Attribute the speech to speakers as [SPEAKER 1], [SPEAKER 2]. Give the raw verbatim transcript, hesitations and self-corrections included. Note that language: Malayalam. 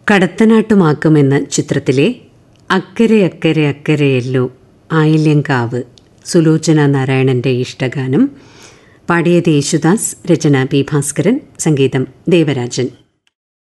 [SPEAKER 1] കടത്തനാട്ടുമാക്കുമെന്ന ചിത്രത്തിലെ അക്കരെ അക്കരെ അക്കരെയല്ലോ ആയില്യങ്കാവ് സുലോചന നാരായണൻ്റെ ഇഷ്ടഗാനം. പാടിയത് യേശുദാസ്, രചന പി ഭാസ്കരൻ, സംഗീതം ദേവരാജൻ.